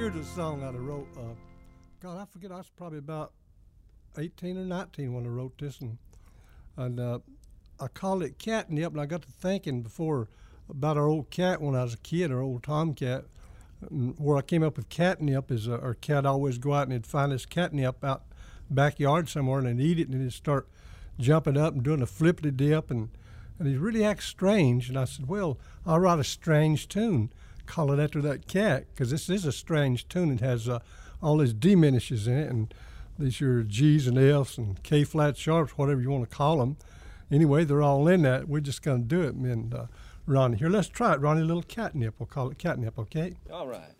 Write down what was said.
Here's a song I wrote. God, I forget. I was probably about 18 or 19 when I wrote this, and I called it Catnip. And I got to thinking before about our old cat when I was a kid, our old tomcat. And where I came up with catnip is our cat always go out and he'd find this catnip out backyard somewhere and he'd eat it and he'd start jumping up and doing a flippity dip and he really acts strange. And I said, well, I'll write a strange tune, call it after that cat, because this is a strange tune. It has all these diminishes in it, and these are G's and F's and K flat sharps, whatever you want to call them. Anyway, they're all in that. We're just going to do it. And Ronnie, here, let's try it. Ronnie, a little catnip. We'll call it catnip, okay? All right.